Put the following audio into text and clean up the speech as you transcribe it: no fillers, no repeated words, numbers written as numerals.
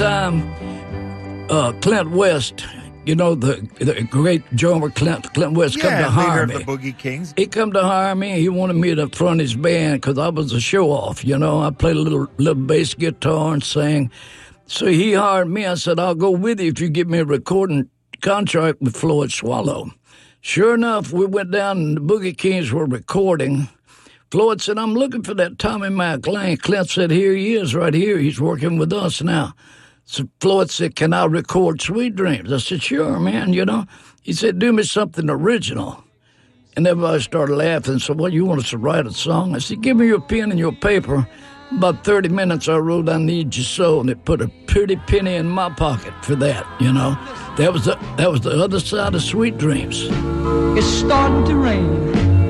Clint West, you know, the great drummer Clint West, come to hire me. The Boogie Kings. He come to hire me. He wanted me to front his band because I was a show-off, you know. I played a little bass guitar and sang. So he hired me. I said, I'll go with you if you give me a recording contract with Floyd Swallow. Sure enough, we went down and the Boogie Kings were recording. Floyd said, I'm looking for that Tommy McLean. Clint said, here he is right here. He's working with us now. So Floyd said, can I record Sweet Dreams? I said, sure, man, you know. He said, do me something original. And everybody started laughing. So, well, you want us to write a song? I said, give me your pen and your paper. About 30 minutes, I wrote I Need You So, and it put a pretty penny in my pocket for that, you know. That was the other side of Sweet Dreams. It's starting to rain.